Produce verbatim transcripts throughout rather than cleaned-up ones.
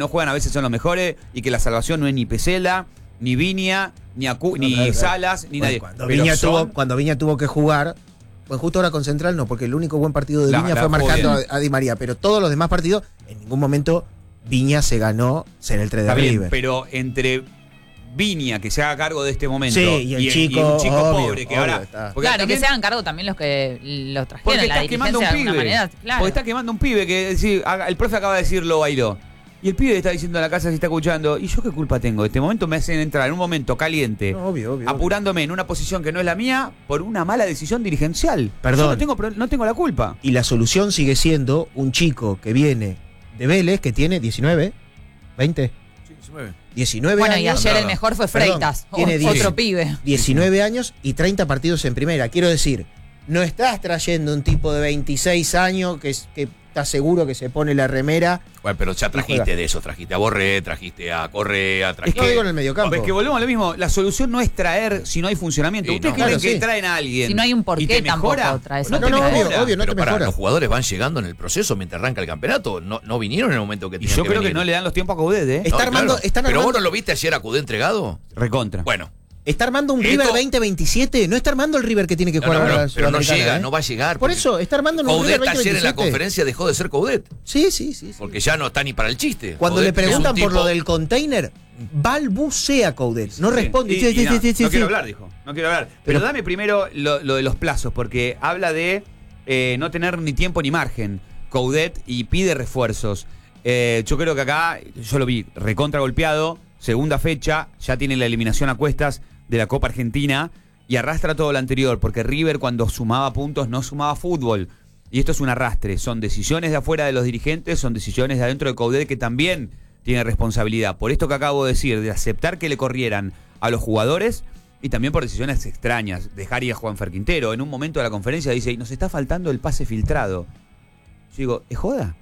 no juegan a veces son los mejores y que la salvación no es ni Pesela, ni Viña, ni, Acu, ni no, no, Salas, ni bueno, nadie. Cuando Pero Viña, son... tuvo, cuando Viña tuvo que jugar, pues justo ahora con Central no, porque el único buen partido de La- Viña la fue marcando a, bien. a Di María, pero todos los demás partidos, en ningún momento Viña se ganó ser el tres de Está bien, River. pero entre Viña, que se haga cargo de este momento, Sí, y el chico, y un chico obvio, pobre que obvio, ahora... está. porque Claro, también- que se hagan cargo también los que los Porque trajeron, la estás quemando un dirigencia de pibe. alguna manera. Claro. Porque estás quemando un pibe que decir, haga- el profe acaba de decir lo bailó. Y el pibe está diciendo en la casa, si está escuchando, ¿y yo qué culpa tengo? Este momento me hacen entrar en un momento caliente, No, obvio, obvio, apurándome en una posición que no es la mía por una mala decisión dirigencial. Perdón. Yo no tengo, pro- no tengo la culpa. Y la solución sigue siendo un chico que viene de Vélez, que tiene diecinueve, veinte, diecinueve Bueno, y años. ayer el no, mejor fue Perdón, Freitas, tiene o- diez. otro pibe. diecinueve años y treinta partidos en primera. Quiero decir, no estás trayendo un tipo de veintiséis años que, es- que está seguro que se pone la remera. Bueno, pero ya trajiste de eso, trajiste a Borré, trajiste a Correa, Es trajiste... que digo en el mediocampo. Es que volvemos a lo mismo. La solución no es traer si no hay funcionamiento. Sí, Ustedes no. creen Claro, que sí. traen a alguien. Si no hay un porqué y te tampoco mejora, traes no, a te No, no, mejora. obvio, obvio, no pero te pará, mejora. los jugadores van llegando en el proceso mientras arranca el campeonato. No, no vinieron en el momento que Y tenían yo que creo que venir. no le dan los tiempos a Coudet, ¿eh? Está armando- están Pero vos armando- no lo viste ayer a Cudé entregado. Recontra. Bueno, ¿Está armando un Esto- River veinte veintisiete? No está armando el River que tiene que no, jugar no, ahora pero, la pero no Sudamericana, llega, ¿eh? no va a llegar. Por porque eso, está armando un River Coudet veinte ayer en la veintisiete. conferencia dejó de ser Coudet. Sí, sí, sí. sí. Porque ya no está ni para el chiste. Cuando Coudet le es un preguntan por tipo- lo del container, balbucea Coudet. No responde. Y- Sí, y sí, no, sí, sí, no sí. quiero hablar, dijo. No quiero hablar. Pero, Pero- dame primero lo, lo de los plazos, porque habla de eh, no tener ni tiempo ni margen. Coudet y pide refuerzos. Eh, yo creo que acá, yo lo vi recontra golpeado, segunda fecha, ya tiene la eliminación a cuestas de la Copa Argentina y arrastra todo lo anterior, porque River cuando sumaba puntos no sumaba fútbol. Y esto es un arrastre, son decisiones de afuera de los dirigentes, son decisiones de adentro de Coudet que también tiene responsabilidad. Por esto que acabo de decir, de aceptar que le corrieran a los jugadores y también por decisiones extrañas. Dejar ir a Juanfer Quintero. En un momento de la conferencia dice, y nos está faltando el pase filtrado. Yo digo, ¿es joda?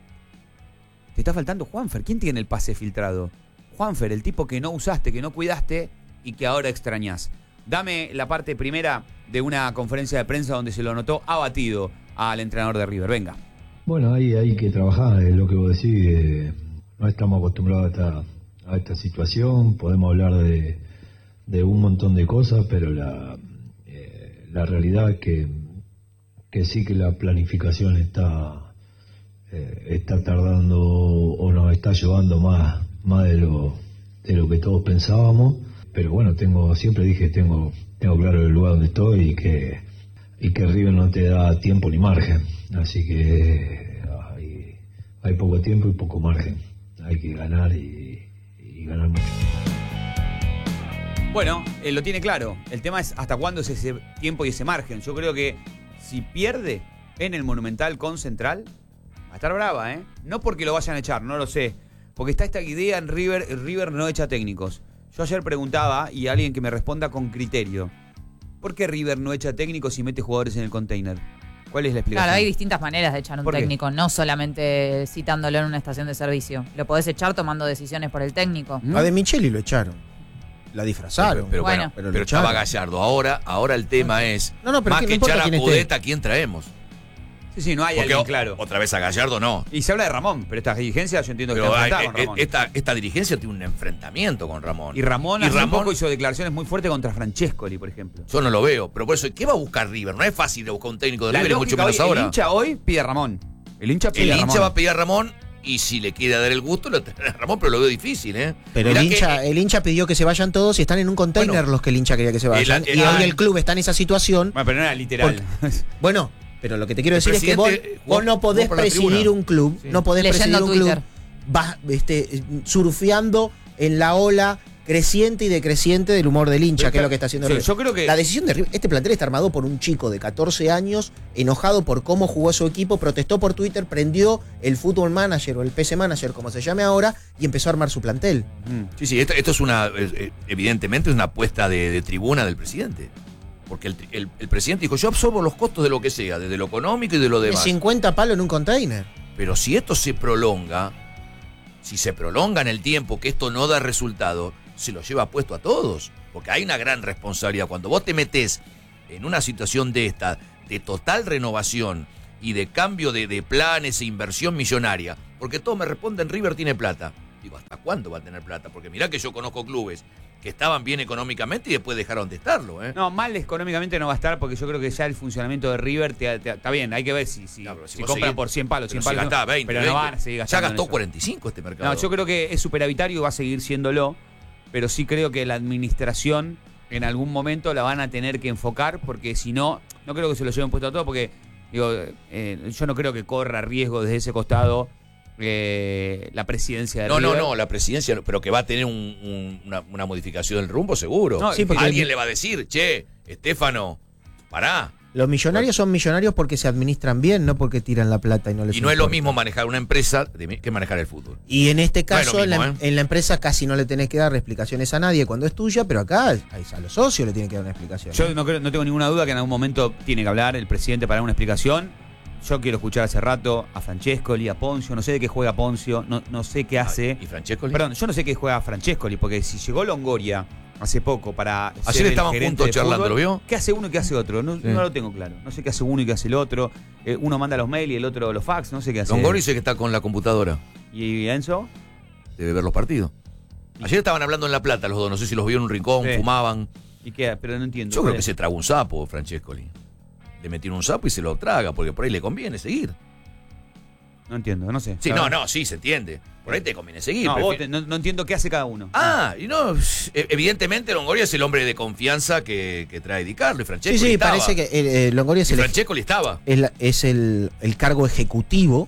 Te está faltando Juanfer. ¿Quién tiene el pase filtrado? Juanfer, el tipo que no usaste, que no cuidaste y que ahora extrañás. Dame la parte primera de una conferencia de prensa donde se lo notó abatido al entrenador de River. Venga. Bueno, ahí hay que trabajar, es lo que vos decís. eh, no estamos acostumbrados a esta, a esta situación. Podemos hablar de, de un montón de cosas, pero la, eh, la realidad es que, que sí que la planificación está, eh, está tardando o nos está llevando más, más de lo, de lo que todos pensábamos. Pero bueno, tengo siempre dije, tengo, tengo claro el lugar donde estoy y que, y que River no te da tiempo ni margen. Así que hay, hay poco tiempo y poco margen. Hay que ganar y, y ganar mucho. Bueno, él lo tiene claro. El tema es hasta cuándo es ese tiempo y ese margen. Yo creo que si pierde en el Monumental con Central, va a estar brava, ¿eh? No porque lo vayan a echar, no lo sé. Porque está esta idea en River, River no echa técnicos. Yo ayer preguntaba, y alguien que me responda con criterio, ¿por qué River no echa técnicos y mete jugadores en el container? ¿Cuál es la explicación? Claro, hay distintas maneras de echar un ¿Por qué? técnico, no solamente citándolo en una estación de servicio. Lo podés echar tomando decisiones por el técnico. ¿Mm? A De Micheli lo echaron. La disfrazaron. Pero Bueno. bueno, Pero pero, lo estaba echaron. Gallardo. Ahora, ahora el tema es, No, no, pero más que no que importa echar a quién esté. Coudet, ¿a quién traemos? Sí, sí, no hay Porque alguien o- claro. otra vez a Gallardo no. Y se habla de Ramón, pero esta dirigencia yo entiendo que Pero está hay- enfrentada con eh, Ramón. esta, esta dirigencia tiene un enfrentamiento con Ramón. Y Ramón y hace Ramón poco hizo declaraciones muy fuertes contra Francescoli, por ejemplo. yo no lo veo. Pero por eso, ¿qué va a buscar River? No es fácil de buscar un técnico de La River, y lógica mucho menos hoy, ahora. El hincha hoy pide a Ramón. El hincha pide El a hincha Ramón. va a pedir a Ramón y si le quiere dar el gusto, lo tendrá a Ramón, pero lo veo difícil, ¿eh? Pero Mirá el que- hincha, el hincha pidió que se vayan todos y están en un container Bueno, los que el hincha quería que se vayan. el- el- y hoy ah, el club está en esa situación. Bueno, pero no era literal. Bueno, pero lo que te quiero El decir es que vos, presidente vos jugó- no podés jugó por la presidir tribuna. un club, Sí. no podés Leyendo presidir un Twitter. club, vas este, surfeando en la ola creciente y decreciente del humor del hincha, Pero, que es lo que está haciendo sí, River. yo creo que- La decisión de River, este plantel está armado por un chico de catorce años, enojado por cómo jugó su equipo, protestó por Twitter, prendió el Football Manager o el P C Manager, como se llame ahora, y empezó a armar su plantel. Mm. Sí, sí, esto, esto es una, eh, eh, evidentemente es una apuesta de, de tribuna del presidente. Porque el, el- el presidente dijo, yo absorbo los costos de lo que sea, desde lo económico y de lo De demás. cincuenta palos en un container. Pero si esto se prolonga, si se prolonga en el tiempo, que esto no da resultado, se lo lleva puesto a todos. Porque hay una gran responsabilidad. Cuando vos te metés en una situación de esta, de total renovación y de cambio de, de planes e inversión millonaria, porque todos me responden, River tiene plata. Digo, ¿hasta cuándo va a tener plata? Porque mirá que yo conozco clubes que estaban bien económicamente y después dejaron de estarlo, ¿eh? No, mal económicamente no va a estar porque yo creo que ya el funcionamiento de River te, te- está bien, hay que ver si, si, No, pero si si vos compran seguís- por cien palos, pero cien si palos. gastás no, veinte, pero veinte. no van a seguir Ya gastando. en gastó eso. cuarenta y cinco este mercado. No, yo creo que es superavitario y va a seguir siéndolo, pero sí creo que la administración en algún momento la van a tener que enfocar porque si no, no creo que se lo lleven puesto a todo porque digo, eh, yo no creo que corra riesgo desde ese costado eh, la presidencia de No, no, River. no, la presidencia, no, pero que va a tener un- un- una, una modificación del rumbo, seguro. No, Sí, porque- Alguien le va a decir, che, Estefano, pará. Los millonarios son millonarios porque se administran bien, no porque tiran la plata y no les Y no es lo importa. mismo manejar una empresa de- que manejar el fútbol. Y en este No es lo caso, en, mismo, la, ¿eh? en la empresa casi no le tenés que dar explicaciones a nadie cuando es tuya, pero acá a a los socios le tienen que dar una explicación. Yo no, creo, no tengo ninguna duda que en algún momento tiene que hablar el presidente para dar una explicación. Yo quiero escuchar hace rato a Francescoli, a Poncio, no sé de qué juega Poncio, no, no sé qué hace. ¿Y Francesco? Perdón, yo no sé qué juega Francescoli, porque si llegó Longoria hace poco para. ser Ayer el estaban gerente juntos de charlando, fútbol, ¿lo vio? ¿Qué hace uno y qué hace otro? No, Sí. no lo tengo claro. No sé qué hace uno y qué hace el otro. Eh, uno manda los mails y el otro los fax, no sé qué hace. Longoria dice que está con la computadora. ¿Y Enzo? Debe ver los partidos. Ayer estaban hablando en La Plata los dos, no sé si los vio en un rincón, Sí. fumaban. ¿Y qué? Pero no entiendo. Yo creo ¿Cuál que es? se tragó un sapo, Francescoli. Le metieron un sapo y se lo traga, porque por ahí le conviene seguir. No entiendo, no sé. Sí, La no, verdad. no, sí, se entiende. Por ahí te conviene seguir. No, prefi- vos te- no, no entiendo qué hace cada uno. Ah, y no, e- evidentemente Longoria es el hombre de confianza que, que trae Di Carlo y sí, Francescoli sí, estaba. parece que eh, eh, Longoria es Y el, Francescoli estaba. es la- es el, el cargo ejecutivo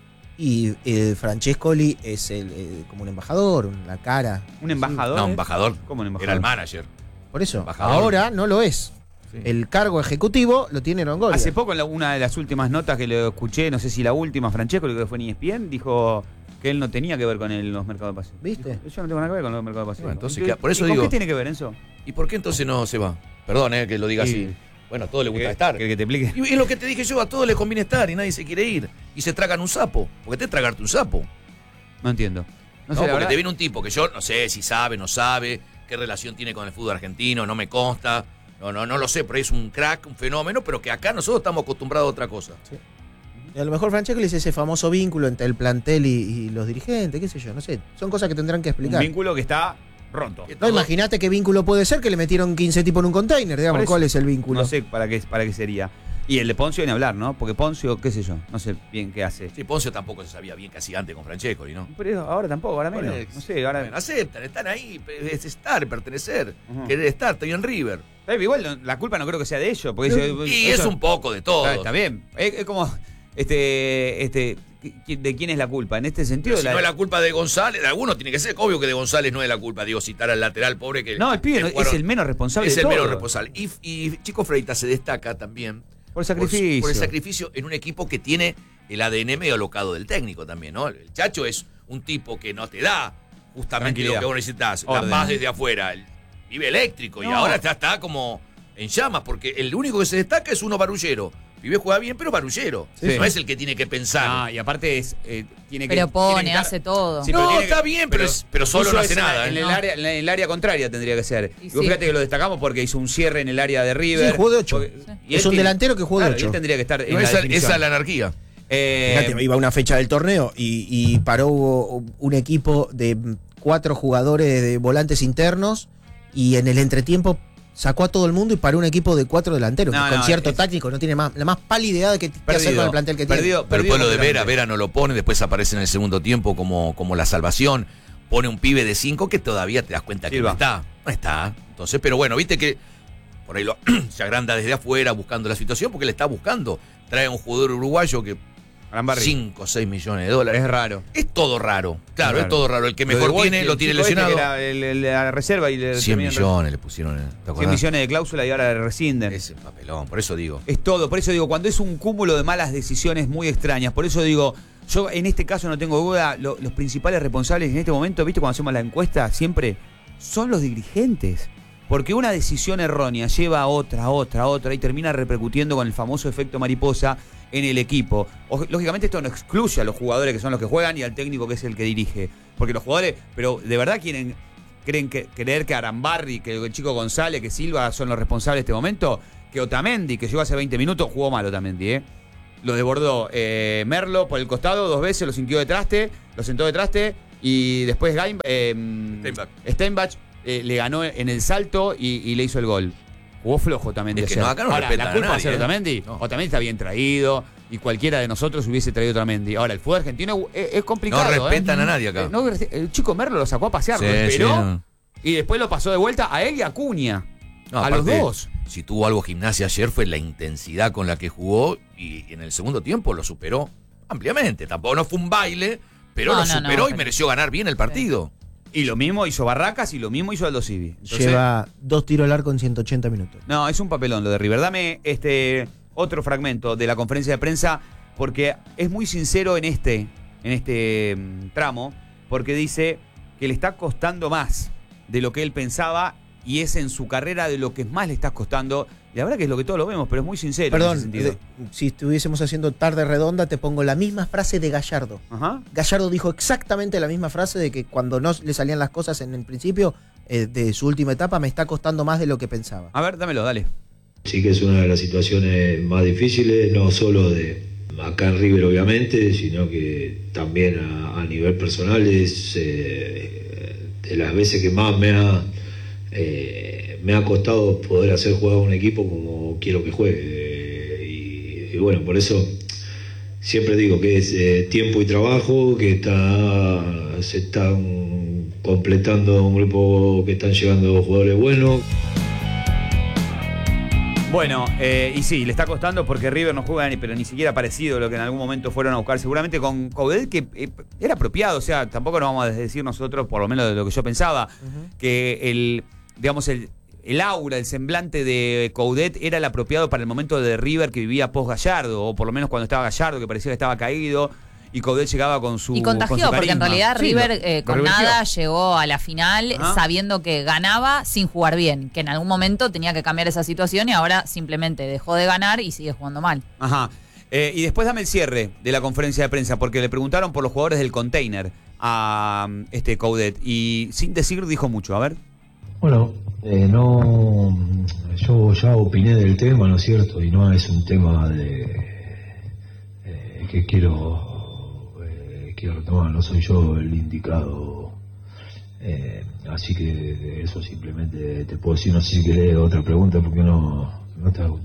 y eh, Francescoli es el, eh, como un embajador, la cara. ¿Un embajador? No, es? embajador. ¿Cómo un embajador? Era el manager. Por eso, Embajador. ahora no lo es. Sí. El cargo ejecutivo lo tiene Longoria. Hace poco, en la- una de las últimas notas que le escuché, no sé si la última, Francesco, creo que fue en E S P N, dijo que él no tenía que ver con el- los mercados de pases. ¿Viste? Dijo, yo no tengo nada que ver con los mercados de pases. Bueno, entonces, ¿Y ¿qué- por eso ¿y ¿Con digo- qué tiene que ver, Enzo? ¿Y por qué entonces no se va? Perdón, eh, que lo diga Y- así. Bueno, a todos les gusta ¿Qué- estar. ¿Querés que te explique? Y es lo que te dije yo, a todos les conviene estar y nadie se quiere ir. Y se tragan un sapo. Porque te es tragarte un sapo. No entiendo. No, No, sé, la porque verdad. te viene un tipo que yo no sé si sabe, no sabe, qué relación tiene con el fútbol argentino, no me consta. No, no, no lo sé, pero es un crack, un fenómeno, pero que acá nosotros estamos acostumbrados a otra cosa. Y a lo mejor Francescoli es ese famoso vínculo entre el plantel y, y los dirigentes, qué sé yo, no sé. Son cosas que tendrán que Un explicar. vínculo que está roto. Que No, todo- imagínate qué vínculo puede ser que le metieron quince tipos en un container, digamos, Por eso, ¿cuál es el vínculo? No sé para qué, para qué sería. Y el de Poncio ni hablar, ¿no? Porque Poncio, qué sé yo, no sé bien qué hace. Sí, Poncio tampoco se sabía bien que hacía antes con Francescoli, ¿no? Pero ahora tampoco, ahora menos. Bueno, No sé, ahora. Bueno, aceptan, están ahí, es estar, pertenecer, Ujú. querer estar, estoy en River. Eh, Igual no- la culpa no creo que sea de ellos. Porque eso- Y eso- es un poco de todo. Está, está bien. Es, es como. Este, este, ¿qui- ¿De quién es la culpa? En este sentido. Pero si no es la culpa de González, de alguno tiene que ser, obvio que de González no es la culpa, digo, citar al lateral pobre que... No, el pibe que no- es jugaron- el menos responsable Es de el menos todo. responsable. Y, y Chico Freitas se destaca también Por el sacrificio. Por, el sacrificio en un equipo que tiene el A D N medio alocado del técnico también, ¿no? El Chacho es un tipo que no te da justamente lo Tranquilidad. que vos necesitas, da Orden. más desde afuera. El vive eléctrico y No. ahora está, está como en llamas, porque el único que se destaca es uno barullero. Pibe juega bien, pero barullero. Sí. No es el que tiene que pensar. Ah, y aparte es. eh, tiene que, Pero pone, tiene que estar- hace todo. Sí, No, pero tiene está que- bien, pero es- pero solo justo no hace es en la- nada, ¿eh? En el, No. área, en el área contraria tendría que ser. Y Y sí. vos fíjate que lo destacamos porque hizo un cierre en el área de River. Sí, jugó de ocho. Porque- Sí. y Es él un tiene- delantero que juega de claro, y ocho. él tendría que estar en No, la esa, definición. esa es la anarquía. Eh, Fíjate, iba a una fecha del torneo y, y paró un equipo de cuatro jugadores de volantes internos y en el entretiempo sacó a todo el mundo y paró un equipo de cuatro delanteros. No, que con no, cierto es- táctico no tiene más, la más pálida idea de qué, qué hacer Perdido. con el plantel que tiene. Perdido. Pero después lo de Vera, completamente. Vera no lo pone, después aparece en el segundo tiempo como, como la salvación. Pone un pibe de cinco que todavía te das cuenta que Silva. no está. No está. Entonces, pero bueno, viste que por ahí lo, se agranda desde afuera buscando la situación porque le está buscando. Trae a un jugador uruguayo que Arambarri. cinco o seis millones de dólares. Es raro. Es todo raro. Claro, Es es, raro. todo raro. El que Lo de mejor Wolf, tiene, el lo tiene chico este lesionado. que era el- el- la reserva y le cien terminan- millones le pusieron. ¿Te cien acordás? millones de cláusula y ahora le rescinden. Ese papelón, por eso digo. Es todo, por eso digo, cuando es un cúmulo de malas decisiones muy extrañas, por eso digo, yo en este caso no tengo duda, lo- los principales responsables en este momento, viste, cuando hacemos la encuesta, siempre son los dirigentes. Porque una decisión errónea lleva a otra, a otra, a otra y termina repercutiendo con el famoso efecto mariposa en el equipo. O- lógicamente esto no excluye a los jugadores que son los que juegan y al técnico que es el que dirige. Porque los jugadores, pero de verdad quieren, creen que, creer que Arambarri, que el chico González, que Silva son los responsables de este momento, que Otamendi, que llegó hace veinte minutos, jugó mal Otamendi, ¿eh? Lo desbordó eh, Merlo por el costado dos veces, lo sintió de traste, lo sentó de traste Y después Gaim, eh, Steinbach, Steinbach eh, le ganó en el salto y, y le hizo el gol. Jugó flojo Otamendi. Es que o sea, no, acá no ahora, respetan la a culpa nadie, va a ser ¿eh? Otamendi. No. Otamendi está bien traído y cualquiera de nosotros hubiese traído Otamendi. Ahora, el fútbol argentino es, es complicado. No respetan ¿eh? a nadie acá. Eh, no, el chico Merlo lo sacó a pasear, Sí, lo esperó sí, no. y después lo pasó de vuelta a él y a Acuña. No, a aparte, los dos. Si tuvo algo Gimnasia ayer fue la intensidad con la que jugó y en el segundo tiempo lo superó ampliamente. Tampoco no fue un baile, pero No, lo no, superó no, y pero- mereció ganar bien el partido. Y lo mismo hizo Barracas y lo mismo hizo Aldo Civi. Entonces, Lleva dos tiros al arco en ciento ochenta minutos. no, es un papelón lo de River. Dame este otro fragmento de la conferencia de prensa porque es muy sincero en este, en este mm, tramo, porque dice que le está costando más de lo que él pensaba y es en su carrera de lo que más le está costando. Y la verdad que es lo que todos lo vemos, pero es muy sincero en ese Perdón, sentido. de- si estuviésemos haciendo tarde redonda, te pongo la misma frase de Gallardo. Ajá. Gallardo dijo exactamente la misma frase de que cuando no le salían las cosas en el principio eh, de su última etapa, me está costando más de lo que pensaba. A ver, dámelo, dale. Sí que es una de las situaciones más difíciles, no solo de acá en River obviamente, sino que también a, a nivel personal es eh, de las veces que más me ha, eh, me ha costado poder hacer jugar a un equipo como quiero que juegue. Eh, y, y bueno, por eso siempre digo que es eh, tiempo y trabajo, que está, se están completando un grupo que están llegando jugadores buenos. Bueno, eh, y sí, le está costando porque River no juega ni, pero ni siquiera parecido a lo que en algún momento fueron a buscar. Seguramente con Coudet, que eh, era apropiado, o sea, tampoco nos vamos a decir nosotros, por lo menos de lo que yo pensaba, uh-huh. que el, digamos, el, el aura, el semblante de Coudet era el apropiado para el momento de River que vivía post Gallardo, o por lo menos cuando estaba Gallardo, que parecía que estaba caído. Y Coudet llegaba con su Y contagió, con su porque en carisma. realidad Sí, River lo- eh, lo con revirtió. nada llegó a la final Ajá. sabiendo que ganaba sin jugar bien, que en algún momento tenía que cambiar esa situación y ahora simplemente dejó de ganar y sigue jugando mal. Ajá. Eh, y después dame el cierre de la conferencia de prensa, porque le preguntaron por los jugadores del container a um, este Coudet. Y sin decir dijo mucho. A ver. Bueno, eh, no, yo ya opiné del tema, ¿no es cierto? Y no es un tema de eh, que quiero, eh, quiero retomar, no soy yo el indicado. Eh, así que de eso simplemente te puedo decir, no sé si querés otra pregunta porque no, no te hago.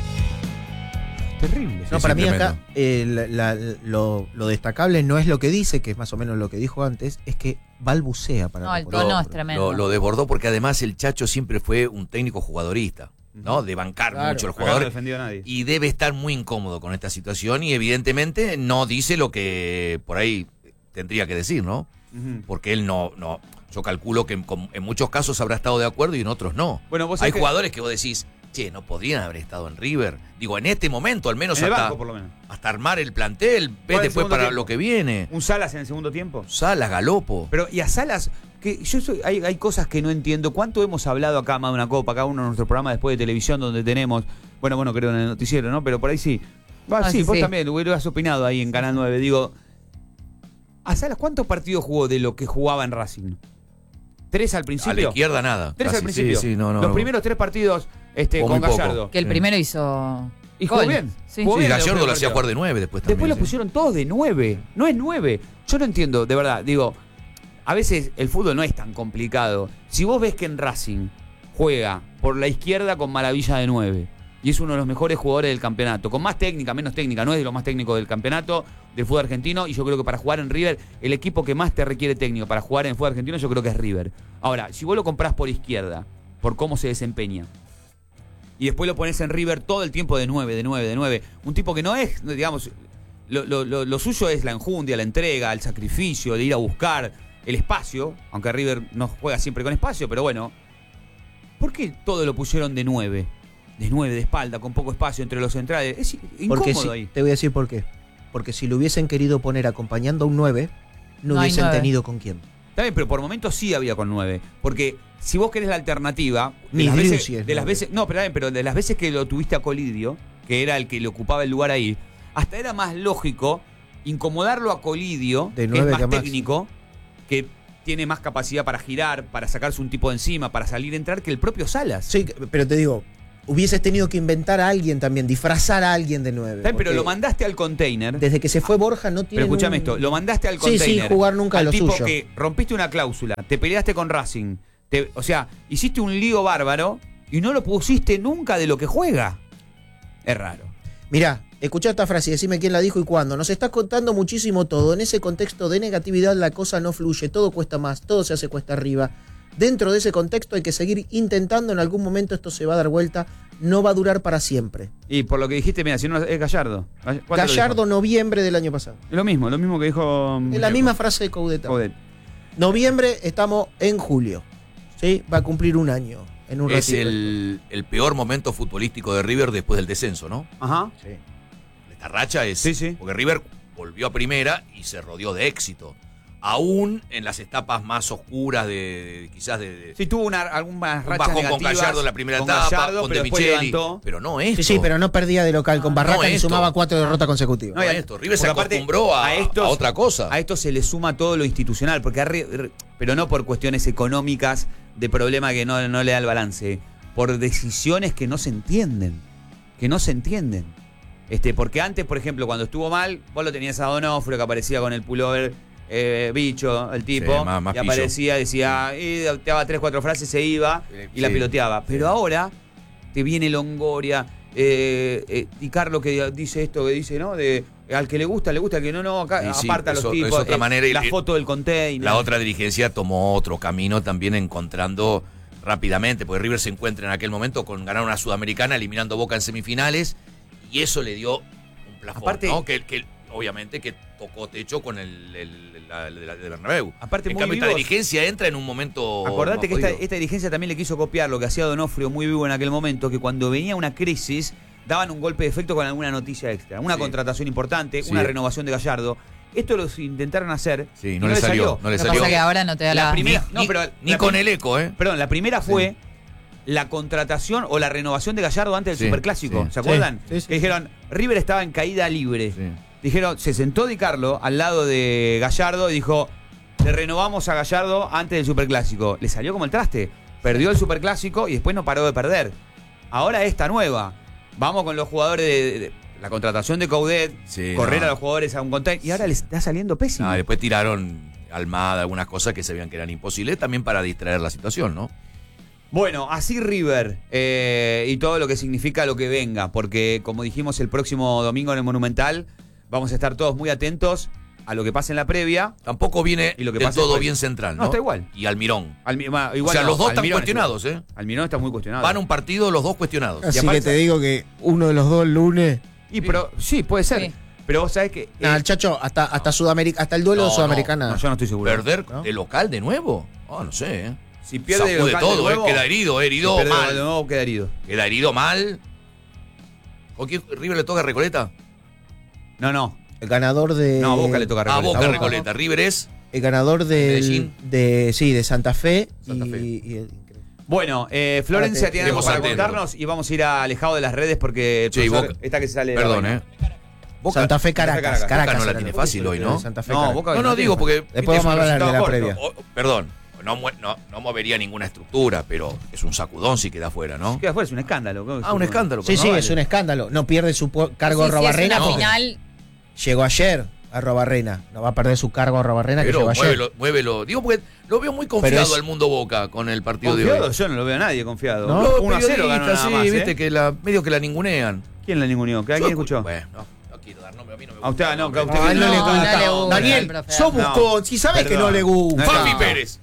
Terrible. No, Sí, para sí, mí tremendo. acá eh, la- la- lo, lo destacable no es lo que dice, que es más o menos lo que dijo antes, es que balbucea para No, el responder. tono es tremendo. Lo, lo desbordó porque además el Chacho siempre fue un técnico jugadorista, ¿no? De bancar Claro. mucho al Acá no jugador. defendió a nadie. Y debe estar muy incómodo con esta situación y evidentemente no dice lo que por ahí tendría que decir, ¿no? Ujú. Porque él no, no, yo calculo que en, com- en muchos casos habrá estado de acuerdo y en otros no. Bueno, vos Hay sabés que- jugadores que vos decís, che, no podrían haber estado en River. Digo, en este momento, al menos En el hasta, banco, por lo menos. hasta armar el plantel, ves el después segundo para tiempo? lo que viene. Un Salas en el segundo tiempo. Salas, Galopo. Pero, y a Salas, que yo soy, hay, hay cosas que no entiendo. ¿Cuánto hemos hablado acá, más de una copa, cada uno de nuestros programas después de televisión donde tenemos, bueno, bueno, creo en el noticiero, ¿no? Pero por ahí sí. Va, Ah, sí, sí, vos sí. también, hubieras opinado ahí en Canal nueve. Digo, ¿a Salas cuántos partidos jugó de lo que jugaba en Racing? ¿Tres al A la principio? izquierda nada. Tres Casi, al principio. Sí, sí, no, no, Los no. primeros tres partidos este, Jugó con muy poco. Gallardo. Que el Sí. primero hizo. Y jugó gol. bien. Sí. Jugó Sí, bien en los Gallardo lo primeros hacía partidos. jugar de nueve después también. Después lo sí. pusieron todos de nueve. No es nueve. Yo no entiendo, de verdad. Digo, a veces el fútbol no es tan complicado. Si vos ves que en Racing juega por la izquierda con Maravilla de nueve y es uno de los mejores jugadores del campeonato, con más técnica, menos técnica, no es de lo más técnico del campeonato del fútbol argentino, y yo creo que para jugar en River, el equipo que más te requiere técnico para jugar en el fútbol argentino, yo creo que es River. Ahora, si vos lo comprás por izquierda, por cómo se desempeña, y después lo pones en River todo el tiempo de nueve, de nueve, de nueve. Un tipo que no es, digamos, lo, lo, lo, lo suyo es la enjundia, la entrega, el sacrificio, de ir a buscar el espacio, aunque River no juega siempre con espacio, pero bueno. ¿Por qué todo lo pusieron de nueve? De nueve, de espalda, con poco espacio entre los centrales. Es incómodo Porque si, ahí. te voy a decir por qué. Porque si lo hubiesen querido poner acompañando a un nueve, no, No hay hubiesen nueve. tenido con quién. Está bien, pero por momentos sí había con nueve. Porque si vos querés la alternativa, de Ni las Driussi veces, es de las nueve. veces, no, pero, está bien, pero de las veces que lo tuviste a Colidio, que era el que le ocupaba el lugar ahí, hasta era más lógico incomodarlo a Colidio, De que es nueve más que a Maxi. técnico, que tiene más capacidad para girar, para sacarse un tipo de encima, para salir y entrar, que el propio Salas. Sí, pero te digo, hubieses tenido que inventar a alguien también, disfrazar a alguien de nueve. Pero porque lo mandaste al container. Desde que se fue Borja no tiene. Pero escúchame un... esto, lo mandaste al Sí, container. sin jugar nunca al lo tipo suyo. que rompiste una cláusula, te peleaste con Racing, te- o sea, hiciste un lío bárbaro y no lo pusiste nunca de lo que juega. Es raro. Mirá, escuchá esta frase y decime quién la dijo y cuándo. Nos está contando muchísimo todo. En ese contexto de negatividad la cosa no fluye, todo cuesta más, todo se hace cuesta arriba. Dentro de ese contexto hay que seguir intentando, en algún momento esto se va a dar vuelta, no va a durar para siempre. Y por lo que dijiste, mira, si no es Gallardo. ¿Cuándo lo Gallardo, dijo? noviembre del año pasado. Lo mismo, lo mismo que dijo. Es la misma frase de Coudet. Joder. Noviembre, estamos en julio. ¿Sí? Va a cumplir un año. En un Es ratito. el, el peor momento futbolístico de River después del descenso, ¿no? Ajá. Sí. Esta racha es. Sí, sí. Porque River volvió a primera y se rodeó de éxito. Aún en las etapas más oscuras de, de- quizás de, de- Sí, tuvo una, algunas un rachas bajón con negativas Gallardo en la primera con etapa, Gallardo, con pero De después Micheli, levantó. pero no esto. Sí, sí, pero no perdía de local con Barraca no ni esto. sumaba cuatro derrotas consecutivas. No, No, y- esto. River se porque aparte, acostumbró a, a estos- a otra cosa. A esto se le suma todo lo institucional, porque a Ri- pero no por cuestiones económicas de problema que no, no le da el balance, por decisiones que no se entienden, que no se entienden. Este, porque antes, por ejemplo, cuando estuvo mal, vos lo tenías a Donofrio que aparecía con el pullover eh, bicho, el tipo, Sí, más- más y pillo. aparecía, decía, y te daba tres, cuatro frases, se iba y la Sí, piloteaba. Pero sí. ahora te viene Longoria, eh, eh, y Carlos que dice esto, que dice, ¿no? De al que le gusta, le gusta, al que no, no, acá Y sí, aparta a los eso- tipos. es otra eh, manera y- la foto del container. La otra dirigencia tomó otro camino también encontrando rápidamente, porque River se encuentra en aquel momento con ganar una Sudamericana, eliminando Boca en semifinales, y eso le dio un plafón, Aparte- ¿no? Que, que obviamente que tocó techo con el, el- la- la- la de Bernabéu. Aparte, en muy cambio, esta vivos. dirigencia entra en un momento. Acordate más que esta, jodido. esta dirigencia también le quiso copiar lo que hacía Donofrio muy vivo en aquel momento, que cuando venía una crisis daban un golpe de efecto con alguna noticia extra, una Sí. contratación importante, Sí. una renovación de Gallardo. Esto lo intentaron hacer. Sí, y no, le salió, no le Lo que salió. pasa que ahora no te da La la... primera- Ni, no, ni- pero ni la con prim- el eco, ¿eh? Perdón, la primera fue la contratación o la renovación de Gallardo antes del Sí, Superclásico. sí. ¿Se acuerdan? Sí, sí, que dijeron, River estaba en caída libre. Sí. Dijeron, se sentó Di Carlo al lado de Gallardo y dijo, le renovamos a Gallardo antes del Superclásico. Le salió como el traste. Perdió el Superclásico y después no paró de perder. Ahora esta nueva. Vamos con los jugadores de, de- de la contratación de Coudet, Sí, correr no. a los jugadores a un container. Y ahora les está saliendo pésimo. Ah, después tiraron Almada, algunas cosas que se veían que eran imposibles, también para distraer la situación, ¿no? Bueno, así River eh, y todo lo que significa lo que venga, porque como dijimos el próximo domingo en el Monumental, vamos a estar todos muy atentos a lo que pasa en la previa. Tampoco viene Y lo que del pasa todo después. bien central, No, ¿no? está igual. Y Almirón. Almi- ma- igual o sea, no, los dos están Almirón cuestionados, está- ¿eh? Almirón está muy cuestionado. Van a un partido los dos cuestionados. Así aparte- que te digo que uno de los dos el lunes. Y pero, sí, puede ser. Sí. Pero vos sabés que. Nah, eh, el Chacho, hasta, hasta Sudamérica, hasta el duelo No, de Sudamericana. no, yo no estoy seguro. ¿Perder ¿no? de local de nuevo? Ah, no sé, ¿eh? Si pierde Sacude local todo, de nuevo, ¿eh? Queda herido, si herido pierde mal. de nuevo, queda herido. Queda herido mal. ¿Con quién River le toca a Recoleta? No, no. El ganador de. No, a Boca le toca a Ah, Recoleta. Boca, Boca. Recoleta. River es. El ganador de, Medellín. de. Sí, de Santa Fe. Santa y, Fe. y el- Bueno, eh, Florencia Ahora te- tiene algo Estemos para atentos. contarnos y vamos a ir a alejado de las redes porque el Sí, profesor- Boca. esta que se sale de la Perdón, vaina. ¿eh? Boca, Santa Fe Caracas. Caracas. Caracas, Boca no la era tiene el- fácil hoy, ¿no? Santa Fe No, Caracas. Boca No, no, digo porque. Después viste, vamos a es un hablar de la resultado previa. corto. O- perdón, no, mue- no, no movería ninguna estructura, pero es un sacudón si queda fuera, ¿no? Queda fuera, es un escándalo. Ah, un escándalo. Sí, pero sí, no es vale. un escándalo. No pierde su pu- cargo Sí, a sí, Robarrena es una porque final. llegó ayer a Robarrena. No va a perder su cargo a Robarrena que Pero llegó ayer. muévelo, muévelo. Digo porque lo veo muy confiado es- al mundo Boca con el partido de Confiado, hoy. yo no lo veo a nadie confiado. ¿No? Los uno a cero ganó periodistas, nada sí, más, ¿eh? viste que la, medio que la ningunean. ¿Quién la ninguneó? ¿Que alguien Yo- escuchó? Bueno, no, no quiero dar nombre, a mí no me gusta. A usted, dar no, nombre. que a usted No, a él no, No, le no gusta. le gusta Daniel, el profe. sos No. buscón. Si sabes que Perdón. no le gusta. No, Fafi no. Pérez.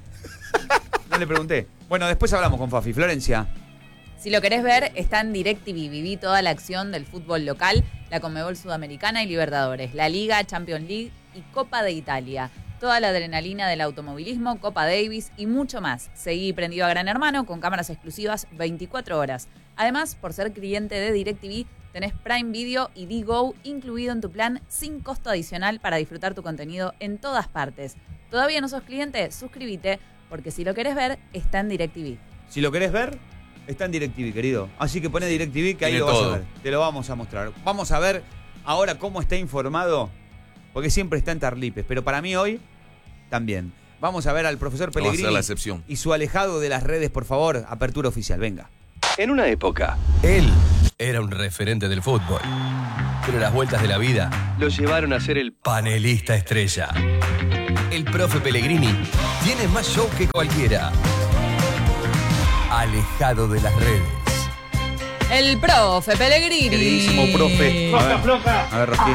No le pregunté. Bueno, después hablamos con Fafi. Florencia. Si lo querés ver, está en DirecTV. Viví toda la acción del fútbol local, la Conmebol Sudamericana y Libertadores, la Liga, Champions League y Copa de Italia. Toda la adrenalina del automovilismo, Copa Davis y mucho más. Seguí prendido a Gran Hermano con cámaras exclusivas veinticuatro horas. Además, por ser cliente de DirecTV, tenés Prime Video y D-Go incluido en tu plan sin costo adicional para disfrutar tu contenido en todas partes. ¿Todavía no sos cliente? Suscríbete, porque si lo querés ver, está en DirecTV. Si lo querés ver, está en DirecTV, querido. Así que pone DirecTV que ahí Tiene lo vas todo. a ver. Te lo vamos a mostrar. Vamos a ver ahora cómo está informado, porque siempre está en Tarlipes, pero para mí hoy también. Vamos a ver al profesor No va a ser Pellegrini la excepción. y su alejado de las redes, por favor. Apertura oficial, venga. En una época, Él era un referente del fútbol, pero las vueltas de la vida lo llevaron a ser el panelista estrella. El profe Pellegrini tiene más show que cualquiera. Alejado de las redes. El profe Pellegrini. Queridísimo profe. A ver, a ver, Rosquín.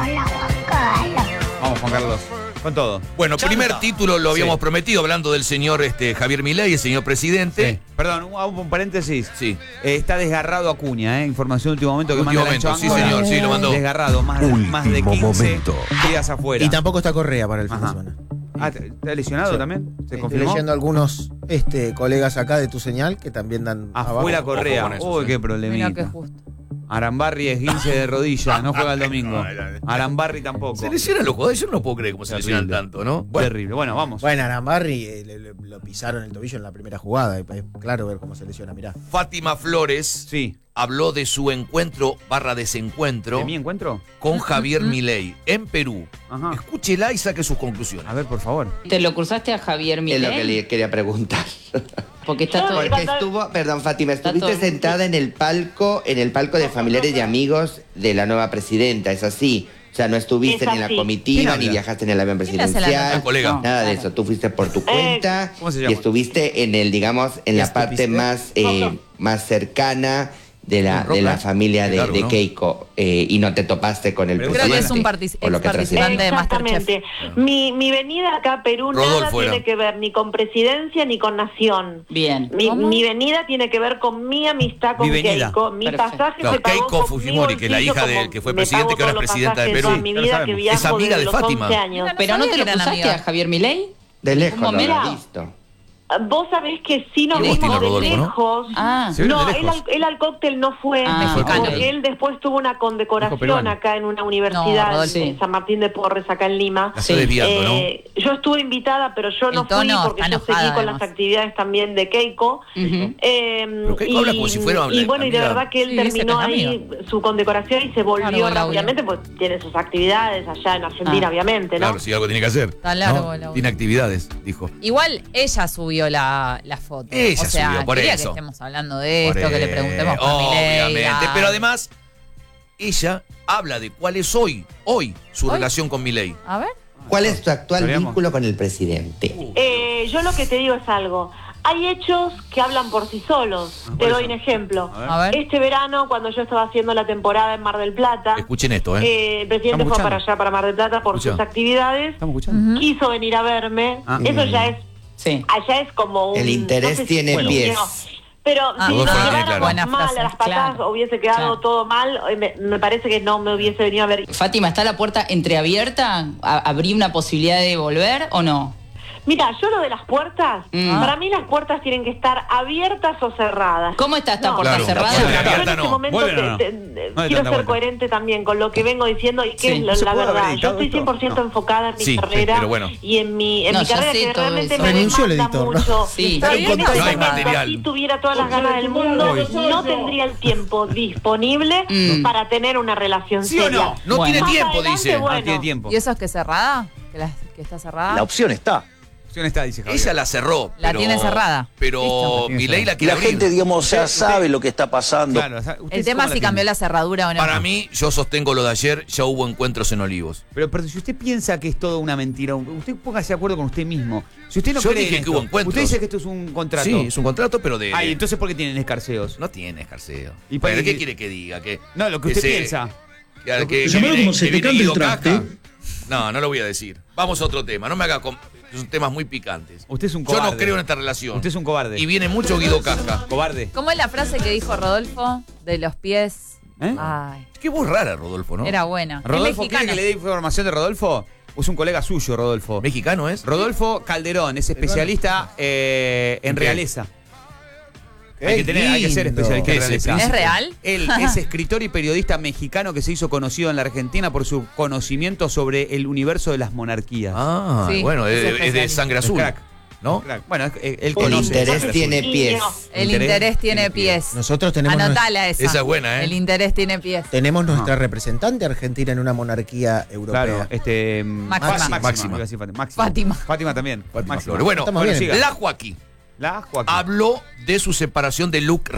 Vamos, Juan Carlos. Con todo. Bueno, primer título lo habíamos Sí. prometido, hablando del señor este, Javier Milei, el señor presidente. Sí. Perdón, un, un paréntesis. Sí. Eh, está desgarrado Acuña, ¿eh? Información de último momento que Último manda momento, Nacho sí, Ángora. señor, sí, lo mandó. Desgarrado, más, más de Último quince momento. días afuera. Y tampoco está Correa para el fin Ajá. de semana. Ah, ¿está lesionado Sí. también? ¿Se Estoy confirmó? leyendo algunos este, colegas acá de tu señal que también dan Afuera abajo. Correa. Ojo con eso, Uy, sí. qué Mira problemita. qué justo. Arambarri es guince de rodilla, no juega el domingo. Arambarri tampoco. Se lesionan los jugadores, yo no puedo creer cómo se Terrible. lesionan tanto, ¿no? Terrible. Bueno, vamos. Bueno, Arambarri eh, le- le- lo pisaron el tobillo en la primera jugada. Es claro ver cómo se lesiona, mirá. Fátima Flores Sí. habló de su encuentro barra desencuentro ¿De mi encuentro? con Javier Milei en Perú. Ajá. Escúchela y saque sus conclusiones. A ver, por favor. ¿Te lo cruzaste a Javier Es Milei? lo que le quería preguntar. Porque está todo... Porque estuvo, perdón Fátima, Está estuviste todo- sentada en el palco, en el palco de familiares y amigos de la nueva presidenta, ¿es así? O sea, no estuviste Es ni en la así. ¿Quién comitiva, habla? ni viajaste en el avión ¿Quién le hace la presidencial, nota? Colega. No, nada de claro. eso. Tú fuiste por tu cuenta ¿Cómo se y llama? estuviste en el, digamos, en la parte ¿Estuviste? más, eh, más cercana de la, Roca, de la familia qué de, largo, de ¿no? Keiko eh, y no te topaste con el Creo Creo presidente. que es un partici- por lo ex que trascendió. participante de Masterchef. Exactamente. Mi, mi venida acá a Perú Rodolfo nada era. tiene que ver ni con presidencia ni con nación. Bien. Mi, ¿Cómo? mi venida tiene que ver con mi amistad con Mi venida. Keiko. Mi Perfecto. pasaje Claro, se pagó Keiko con Fujimori, mi que es la bolsillo, hija de- como que fue me presidente, pago que ahora todos es los presidenta de pasajes Perú. toda mi Sí, ya lo vida, sabemos. que Es viajo amiga desde de los Fátima. once años. Mira, no ¿Pero no sabía te que lo eran cruzaste amigas. a Javier Milei? De lejos Un lo momento. habrás visto. Vos sabés que sí nos Qué voz vimos tiene de Rodolfo, ¿no? lejos. Ah, Se vieron No, de él lejos. al, él al cóctel no fue, Ah, mexicano. porque él después tuvo una Dijo condecoración peruano. acá en una No, universidad Rodolfo. en San Martín de Porres, acá en Lima. La está Sí. desviando, ¿no? Eh, yo estuve invitada, pero yo no El tono fui porque está yo enojada, seguí con además. las actividades también de Keiko. Ujú. Eh, Pero Keiko habla como si fuera y la- bueno, y de amiga. verdad que él Sí, dice terminó que es ahí su condecoración y se volvió Largo el audio. rápidamente, pues tiene sus actividades allá en Argentina, Ah. obviamente, ¿no? Claro, si algo tiene que hacer. Está largo ¿no? el audio. Tiene actividades, dijo. Igual ella subió la, la foto. Ella o sea, subió, por quería eso. que estemos hablando de Por esto, que le eso, preguntemos por Milei. Obviamente. ah. Pero además, ella habla de cuál es hoy, hoy, su ¿Hoy? relación con Milei. A ver. ¿Cuál es tu actual Sabíamos. vínculo con el presidente? Eh, yo lo que te digo es algo. Hay hechos que hablan por sí solos. Ah, Te por doy eso. un ejemplo. A ver. A ver. Este verano, cuando yo estaba haciendo la temporada en Mar del Plata, Escuchen esto, ¿eh? eh, el presidente Estamos fue para escuchando. allá, para Mar del Plata, por Escucha. sus actividades. ¿Estamos escuchando? Ujú. Quiso venir a verme. Ah. Eso ya es, Sí. allá es como un... El interés no sé si- tiene bueno, pies. no. Pero Ah, si Rodolfo nos lo tiene lleváramos claro. Buena mal frase, a las patadas, claro. hubiese quedado Claro. todo mal, eh, me, me parece que no me hubiese venido a ver. Fátima, ¿está la puerta entreabierta? ¿A- ¿Abrí una posibilidad de volver o no? Mira, yo lo de las puertas, Mm. para mí las puertas tienen que estar abiertas o cerradas. ¿Cómo está esta No, puerta Claro, cerrada? la puerta Yo en abierta este no. momento ¿Vuelven o te- no? te- No hay quiero tanta ser vuelta. coherente también con lo que vengo diciendo y que Sí. es la, ¿No se la puede haber verdad. Yo editado estoy esto? cien por ciento No. enfocada en mi Sí, sí, carrera pero bueno. y en mi, en No, mi ya carrera sé que todo realmente eso. me Renunció el demanda editor, ¿no? mucho. Sí. Pero Está en bien, este no hay momento, material. si tuviera todas las ganas del mundo, no tendría el tiempo disponible Mm. para tener una relación ¿Sí o seria. no? No Bueno. tiene Más tiempo, adelante, dice. bueno. No tiene tiempo. ¿Y eso es que cerrada? ¿Que, la- que está cerrada? La opción está. Opción está, dice Javier. Ella la cerró. La pero- tiene cerrada. Pero Listo. tiene Milei la cerrada. quiere La abrir. gente, digamos, ya sabe lo que está pasando. Claro, o sea, ¿usted El tema cómo es si la cambió tiene? la cerradura o no. Para mí, yo sostengo lo de ayer, ya hubo encuentros en Olivos. Pero, pero si usted piensa que es todo una mentira, usted póngase de acuerdo con usted mismo. Si usted no Yo cree dije en que hubo esto, encuentros. usted dice que esto es un contrato. Sí, es un contrato, pero de... Ay, entonces ¿por qué tienen escarceos? No tiene escarceo. ¿Y ¿Y para ¿Pero qué- qué quiere que diga? Que, No, lo que usted se- piensa. Que, que, que Llamalo viene- como se que te viene cante el Guido traste. Casca. No, no lo voy a decir. Vamos a otro tema. No me haga... com- Son temas muy picantes. Usted es un Yo cobarde. no creo en esta relación. Usted es un cobarde. Y viene mucho Guido Casca. Cobarde. ¿Cómo es la frase que dijo Rodolfo de los pies? ¿Eh? Ay, Qué voz rara, Rodolfo, ¿no? era buena. ¿Rodolfo Es quiere que mexicano. le dé información de Rodolfo? Es un colega suyo, Rodolfo. ¿Mexicano es? Rodolfo Calderón es especialista eh, en ¿En qué? realeza. Hay que, tener, hay que ser lindo. especialista en ¿Qué es, realeza. ¿Es real? Él es escritor y periodista mexicano que se hizo conocido en la Argentina por su conocimiento sobre el universo de las monarquías. Ah, Sí, bueno, es es, de- es de especialista. sangre Es azul. crack. ¿No? Claro. Bueno, es- él El conoce. interés Sangre tiene azul. pies. El interés, tiene pies. Nosotros tenemos, Anotala esa. Esa es buena, ¿eh? El interés tiene pies. tenemos nuestra representante argentina en una monarquía europea. Claro, este. Máxima. Máxima. Máxima. Iba a decir Fátima. Máxima. Fátima. Fátima también. Fátima Máxima. Flores. Bueno, Estamos bien. siga. la Joaquín La Joaquín. habló de su separación de Lucra.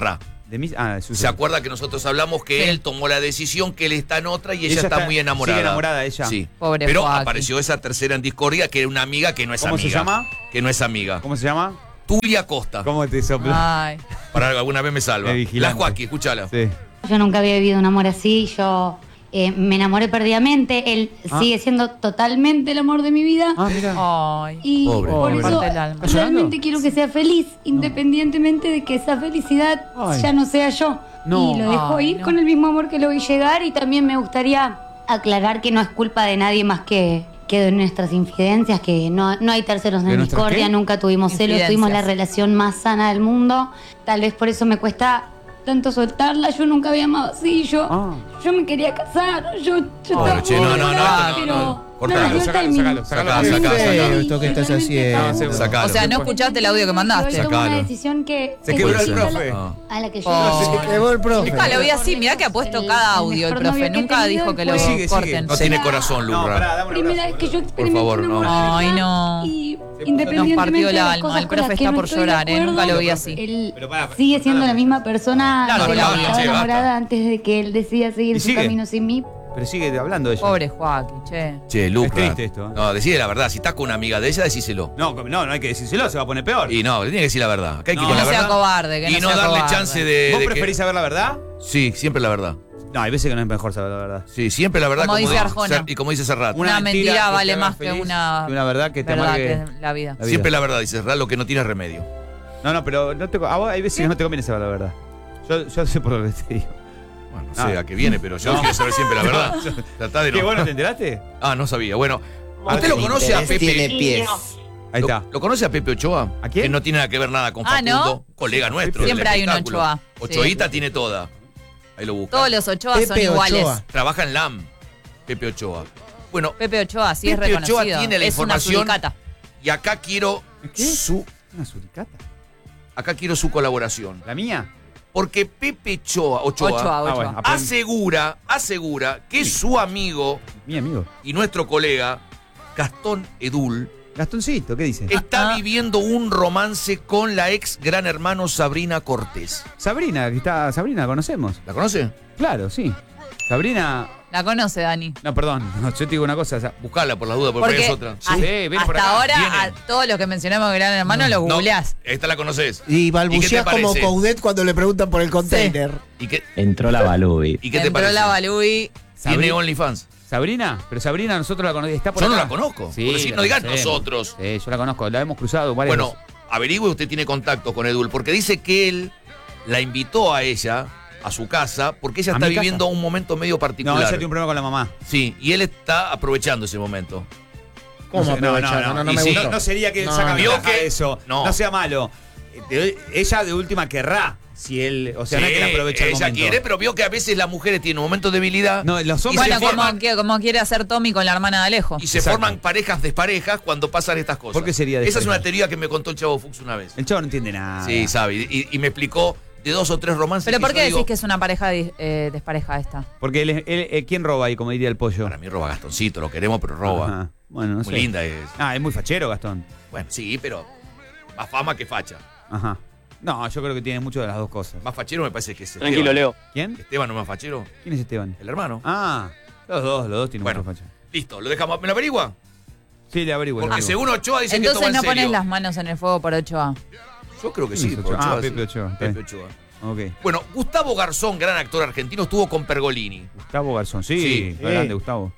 De mis, ah, de ¿Se acuerda que nosotros hablamos que Sí. él tomó la decisión, que él está en otra y ella, Ella está, está- muy enamorada? sigue enamorada ella. Sí. Pobre Pero Joaquín. apareció esa tercera en discordia, que era una amiga que no es ¿Cómo amiga. se llama? Que no es amiga. ¿Cómo se llama? Tulia Costa. ¿Cómo te sopla? Ay. Para alguna vez me salva. Es La vigilante. Joaquín, escúchala. Sí. Yo nunca había vivido un amor así, yo eh, me enamoré perdidamente, él Ah. sigue siendo totalmente el amor de mi vida. Ah, mira. Ay. Y Pobre. por Pobre. eso Parte del alma. ¿Estás llorando? realmente quiero que sea feliz, independientemente de que esa felicidad Ay. ya no sea yo. No. Y lo dejo Ay, ir no. con el mismo amor que lo vi llegar y también me gustaría aclarar que no es culpa de nadie más que, que de nuestras infidencias, que no, no hay terceros ¿De en nuestras discordia, qué? nunca tuvimos celos, Infidencias. tuvimos la relación más sana del mundo. Tal vez por eso me cuesta tanto soltarla, yo nunca había amado así, yo, Ah. yo me quería casar, yo, yo estaba che, no, no, no, enamorada, esto no, pero no. no Cortalo, nos dio el sacalo, timing. sacalo, sacalo. Sacá, Qué sacá, feo sacá. esto que estás haciendo. se- O sea, no escuchaste el audio que mandaste. Hoy tomé Sacalo. una decisión que Se es quebró el distinta a la- profe. Ah. a la que yo Oh. Se quedó el profe. Nunca lo vi así, mirá que ha puesto cada audio el mejor profe. novio que he Nunca tenido dijo que lo fue- Sigue, sigue. corten. No tiene corazón, No, Lurra. pará, dame un primera abrazo. vez que yo experimenté favor, un no. amor Ay, real no. y Nos independientemente partió el de las alma. cosas El con las profe que está no por estoy de llorar, ¿eh? Nunca acuerdo, lo vi así. Él Pero pará, sigue siendo la misma persona Claro, de la pará, que estaba che, basta. enamorada antes de que él decida seguir ¿Y su sigue? camino sin mí. Pero sigue hablando ella. Pobre Joaquín, che. Che, Lucra. Es triste esto, ¿eh? No, decide la verdad. Si estás con una amiga de ella, decíselo. No, no, no hay que decírselo, se va a poner peor. Y no, le tiene que decir la verdad. Acá hay que No. ir con Que la no sea verdad. cobarde, que y no no sea darle cobarde. chance de. ¿Vos de que- preferís saber la verdad? Sí, siempre la verdad. No, hay veces que no es mejor saber la verdad. Sí, siempre la verdad. Como dice de- Arjona. y como dice Serrat. Una mentira que te vale haga más que feliz, una que una verdad que te verdad amargue que es la vida. la vida. Siempre la verdad, dice Serrat, lo que no tiene remedio. No, no, pero no te, a vos hay veces que no te conviene saber la verdad. Yo, yo sé por lo que te digo. Bueno, no Ah. sé a qué viene, pero yo No. quiero saber siempre la verdad. Tratá de no. ¿Qué bueno, te enteraste? Ah, no sabía. Bueno, Ah, ¿usted lo el conoce a interés Pepe? tiene pies. Ahí ¿Lo, está. ¿Lo conoce a Pepe Ochoa? ¿A quién? Que no tiene nada que ver nada con Ah, Facundo, ¿no? colega nuestro. Siempre del hay un espectáculo. Ochoa, sí. Ochoita tiene toda. Ahí lo busca. Todos los Ochoa son Pepe iguales. Ochoa. Trabaja en L A M, Pepe Ochoa. Bueno, Pepe Ochoa sí Pepe es Ochoa reconocido. tiene la es una información. suricata. Y acá quiero ¿Qué? su ¿Una suricata? acá quiero su colaboración. ¿La mía? Porque Pepe Ochoa, Ochoa, Ochoa, Ah, Ochoa. bueno, aprendí. asegura, asegura que su amigo Mi amigo. y nuestro colega Gastón Edul Gastoncito, ¿qué dice? está Ah. viviendo un romance con la ex gran hermano Sabrina Cortés. Sabrina, que está. Sabrina, ¿la conocemos? ¿La conoce? Claro, sí. Sabrina. La conoce, Dani. No, perdón. No, yo te digo una cosa. o sea, Buscala por la duda, porque, Porque es otra. hasta, Sí, viene por hasta acá. ahora Viene. a todos los que mencionamos de Gran Hermano los No, googleás. esta la conoces. Y balbuceás ¿Y qué te como parece? Coudet cuando le preguntan por el container. ¿Y qué, Entró la Balúi. y qué te Entró parece? la Balui. Tiene Sabrina. OnlyFans. ¿Sabrina? Pero Sabrina nosotros la conocemos. Está por Yo no acá. la conozco. Sí, Por decir, la no digan conocemos. nosotros. Sí, yo la conozco. La hemos cruzado varias Bueno, veces. averigüe, usted tiene contacto con Edul, porque dice que él la invitó a ella, a su casa, porque ella ¿A está mi casa? viviendo un momento medio No, particular. ella tiene un problema con la mamá. Sí, y él está aprovechando ese momento. ¿Cómo no, sé, no, aprovechar? no, no, No, no Y me sí, gustó. No, no sería que No, saca no. ventaja Vio que- de eso. no. No. sea malo. De- Ella de última querrá. Si él. O sea, no es que la aprovecha el ella momento. quiere, pero vio que a veces las mujeres tienen momentos de debilidad No, los y hombres. se, Bueno, como, forman, que- como quiere hacer Tommy con la hermana de Alejo. y se Exacto. forman parejas desparejas cuando pasan estas cosas. ¿Por qué sería Esa es despareja? una teoría que me contó el Chavo Fuchs una vez. El chavo no entiende nada. Sí, sabe. Y, y me explicó de dos o tres romances. ¿Pero que por yo qué digo, decís que es una pareja dis- eh, despareja esta? Porque él, es- él- eh, ¿quién roba ahí, como diría el pollo? Para mí roba Gastoncito, lo queremos, pero roba. Ajá. Bueno, no Muy sé. linda es. Ah, es muy fachero, Gastón. Bueno, sí, pero más fama que facha. Ajá. No, yo creo que tiene mucho de las dos cosas. Más fachero me parece que es Tranquilo, Esteban. Leo. ¿Quién? Esteban no es más fachero. ¿Quién es Esteban? El hermano. Ah, los dos, los dos tienen Bueno. mucha facha. Listo, lo dejamos. ¿Me lo averigua? Sí, le averiguo. le Porque averiguo. según Ochoa dice que Entonces toma no en serio. pones las manos en el fuego por Ochoa. Yo creo que ¿Quién sí, es por Ochoa? Ochoa. Ah, sí. Pepe Ochoa, está Pepe bien. Ochoa. Ok. Bueno, Gustavo Garzón, gran actor argentino, estuvo con Pergolini. Gustavo Garzón, sí. Sí. Grande, Gustavo.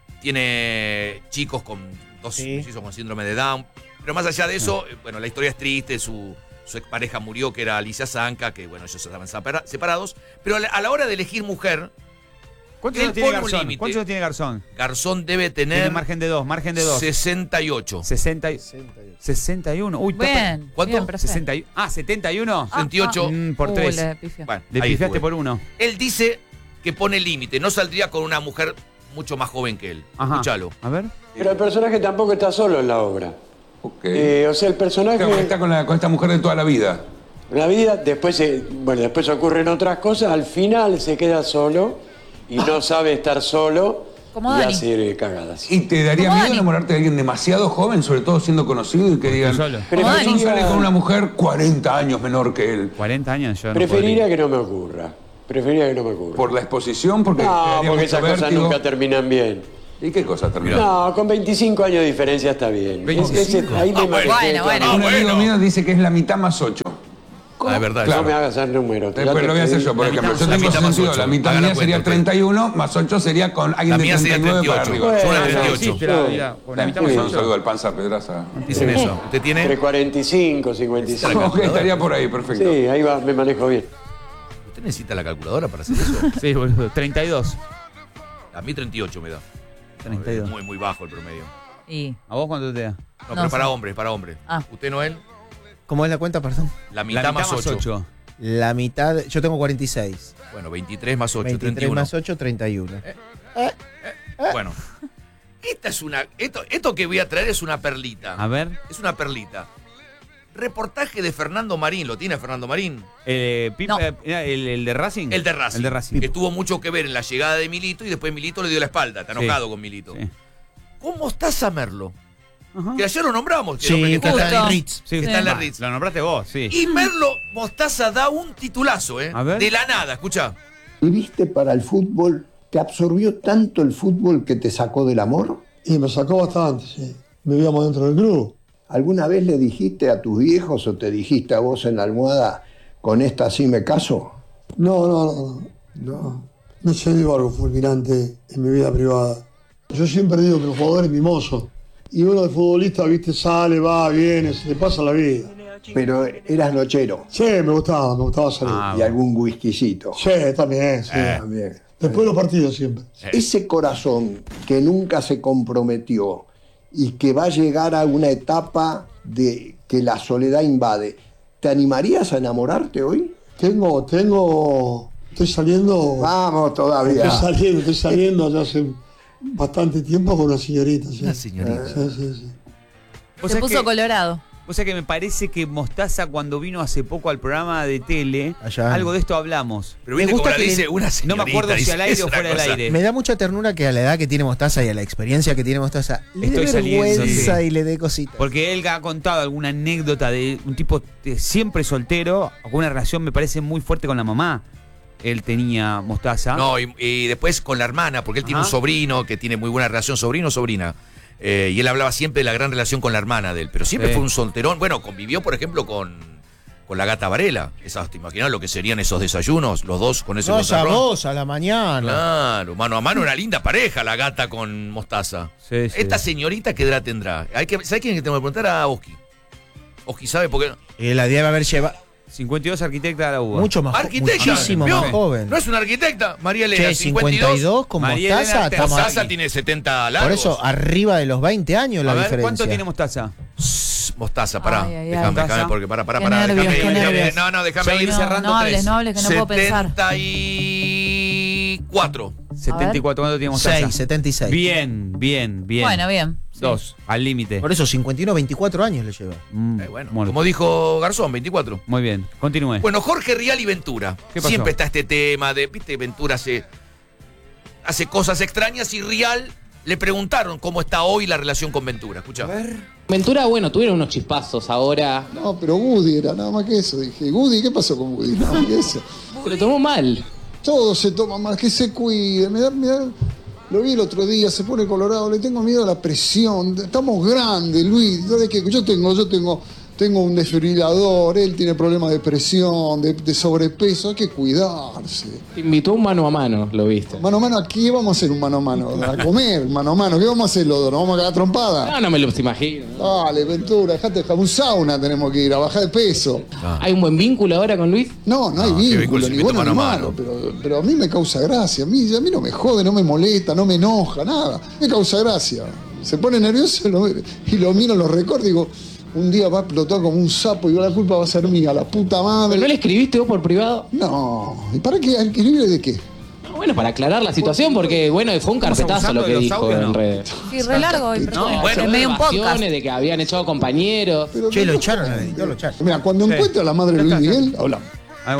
Tiene chicos con dos Sí. mellizos con síndrome de Down. Pero más allá de eso, eh, bueno, la historia es triste. Su, su expareja murió, que era Alicia Zanca, que bueno, ellos estaban separa- separados. Pero a la, a la hora de elegir mujer, ¿Cuántos Él años tiene pone un Garzón? límite. ¿Cuántos años tiene Garzón? Garzón debe Tiene tener margen de dos, margen de dos. sesenta y ocho. sesenta y- sesenta y uno. Uy, está- Bien. ¿Cuánto? bien, perfecto. sesenta y- ah, setenta y uno. Ah, sesenta y ocho. Mm, por Uh, tres. le pifié. Bueno, Le ahí pifiaste estuve. por uno. Él dice que pone límite, no saldría con una mujer mucho más joven que él. Ajá. Escúchalo. A ver. Pero el personaje tampoco está solo en la obra. Eh, o sea, el personaje... Está con, la- con esta mujer de toda la vida. La vida, después, se- bueno, después ocurren otras cosas, al final se queda solo y no sabe estar solo Como y Dani. hacer eh, cagadas. ¿Y te daría Como miedo Dani. enamorarte de alguien demasiado joven, sobre todo siendo conocido y que digan, solo. pero Como Garzón Dani. sale con una mujer cuarenta años menor que él? cuarenta años yo no Preferiría podría. que no me ocurra. Preferiría que no me ocurra. ¿Por la exposición? Porque te No, daría porque mucho esas cosas vértigo. nunca terminan bien. ¿Y qué cosa terminó? No, con veinticinco años de diferencia está bien. Es- es- ahí me Ah, bueno. Bueno, bueno. Un amigo mío dice que es la mitad más ocho. Ah, es verdad. Claro. No me hagas dar números. Después lo voy a hacer yo, por La ejemplo. mitad Yo más tengo ocho. La mitad más sentido. ocho. La mitad Haga la mía sería cuenta, treinta y uno, más ocho sería con alguien La de mía sería treinta y nueve para treinta y ocho. arriba. Yo una Bueno, treinta y ocho. Existe la vida con la mitad Un más saludo ocho. al Panza Pedraza. Dicen eso. ¿Usted tiene? Entre cuarenta y cinco, cincuenta y cinco. Ok, estaría por ahí, perfecto. Sí, ahí va, me manejo bien. ¿Usted necesita la calculadora para hacer eso? Sí, boludo. treinta y dos. A mí treinta y ocho me da. treinta y dos. Muy, muy bajo el promedio. Y ¿A vos cuánto te da? No, No pero sé. para hombres, para hombres. Ah. ¿Usted, Noel? ¿Cómo es la cuenta, perdón? La mitad, más ocho. La mitad, yo tengo cuarenta y seis. Bueno, veintitrés más ocho, veintitrés treinta y uno. más ocho, treinta y uno. Bueno. Esta es una. Esto, esto que voy a traer es una perlita. A ver. Es una perlita. Reportaje de Fernando Marín. ¿Lo tiene Fernando Marín? Eh, Pipa- No. eh, el, el de Racing. El de Racing. El de Racing. Que tuvo mucho que ver en la llegada de Milito y después Milito le dio la espalda. Está Sí. enojado con Milito. Sí. Con Mostaza Merlo. Ajá. Que ayer lo nombramos. Que Sí, el hombre que que está juega. en el Ritz. Sí, Está en la va, Ritz. Lo nombraste vos, sí. Y Merlo, Mostaza da un titulazo, ¿eh? A ver. De la nada, escucha. ¿Viviste para el fútbol? ¿Te absorbió tanto el fútbol que te sacó del amor? Y me sacó bastante, sí. Vivíamos dentro del club. ¿Alguna vez le dijiste a tus viejos o te dijiste a vos en la almohada, con esta sí me caso? No, no, no. No, no se dio algo fulminante en mi vida privada. Yo siempre digo que los jugadores mimosos. Y uno de futbolista, viste, sale, va, viene, se le pasa la vida. Pero eras nochero. Sí, me gustaba, me gustaba salir. Ah, Y algún whiskycito. Sí, también, sí. Eh, También. Después de los partidos siempre. Ese corazón que nunca se comprometió y que va a llegar a una etapa de que la soledad invade, ¿te animarías a enamorarte hoy? Tengo, tengo, estoy saliendo. Vamos todavía. Estoy saliendo, estoy saliendo ya hace bastante tiempo con una señorita. Sí. Una señorita. Sí, sí, sí. O se sea puso que- colorado. O sea que me parece que Mostaza cuando vino hace poco al programa de tele, Allá. algo de esto hablamos. Pero Me viste gusta como la que dice le- una No señorita. me acuerdo si dice, al aire es o una fuera del cosa. aire. Me da mucha ternura que a la edad que tiene Mostaza y a la experiencia que tiene Mostaza le Estoy dé saliendo, vergüenza sí. y le dé cositas. Porque él ha contado alguna anécdota de un tipo de siempre soltero, con una relación me parece muy fuerte con la mamá. Él tenía Mostaza. No, y, y después con la hermana, porque él tiene Ajá. un sobrino que tiene muy buena relación, sobrino o sobrina. Eh, y él hablaba siempre de la gran relación con la hermana de él, pero siempre Sí. fue un solterón. Bueno, convivió, por ejemplo, con, con la gata Varela. Esas, ¿te imaginas lo que serían esos desayunos? Los dos con ese No, esa bozarrón. voz a la mañana. Claro, mano a mano, una linda pareja la gata con Mostaza. Sí, sí. Esta señorita, ¿qué edad tendrá? Hay que, ¿Sabe quién que tengo que preguntar? A Oski. Oski sabe por qué. Y la debe haber llevado cincuenta y dos arquitecta de la U B A. mucho más, jo- Arquitecta. muchísimo ¿vio? más joven. No es una arquitecta. María Elena, Che, cincuenta y dos. cincuenta y dos con María Mostaza. Elena estamos- Mostaza tiene setenta largos. Por eso, arriba de los veinte años la A ver, diferencia. ¿cuánto tiene Mostaza? Shh, Mostaza, pará. Ay, ay, ay. Déjame, Mostaza. déjame, porque pará, pará, Qué pará. nervios, déjame qué ir, déjame ir. nervios. No, no, déjame Ya ir. no, cerrando no hables, tres. no hables, que no puedo pensar. setenta y cuatro. setenta y cuatro, ¿cuánto tiene Mostaza? seis, setenta y seis. Bien, bien, bien. Bueno, bien. Sí. Dos, al límite. Por eso, cincuenta y uno, veinticuatro años le lleva. Mm, Eh, bueno, bueno, como dijo Garzón, veinticuatro. muy bien, continúe. Bueno, Jorge Rial y Ventura. ¿Qué pasó? Siempre está este tema de, viste, Ventura hace, hace cosas extrañas y Rial le preguntaron cómo está hoy la relación con Ventura. Escucha. Ventura, bueno, tuvieron unos chispazos ahora. No, pero Woody era nada más que eso. Dije, Woody, ¿qué pasó con Woody? Nada más que eso. Se lo tomó mal. Todo se toma mal, que se cuide. Me da, me da- lo vi el otro día, se pone colorado, le tengo miedo a la presión. Estamos grandes, Luis. ¿Sabes qué? Yo tengo, yo tengo, tengo un desfibrilador, él tiene problemas de presión, de, de sobrepeso, hay que cuidarse. Te invitó un mano a mano, lo viste. Mano a mano, ¿aquí vamos a hacer un mano a mano? A comer, mano a mano. ¿Qué vamos a hacer los dos? ¿Nos vamos a quedar trompada? No, no me lo imagino. Dale, Ventura, dejate dejar un sauna, tenemos que ir a bajar de peso. ¿Hay un buen vínculo ahora con Luis? No, no hay No, qué vínculo, vínculo, ni si bueno meto ni mano a malo, mano. pero, pero a mí me causa gracia, a mí, a mí no me jode, no me molesta, no me enoja, nada, me causa gracia. Se pone nervioso y lo, y lo miro en los recortes y digo, un día va a explotar como un sapo y la culpa va a ser mía, la puta madre. ¿Pero no le escribiste vos por privado? No, ¿y para qué? ¿Escribirle de qué? Bueno, para aclarar la situación, porque bueno, fue un carpetazo lo que dijo en redes. Sí, re largo. Y No, bueno, en medio de un podcast. grabaciones de que habían echado compañeros. Pero Che, no- lo echaron al editor, lo echaron. Mira, cuando Sí. encuentre a la madre de Luis Miguel, hablamos. Ah, bueno.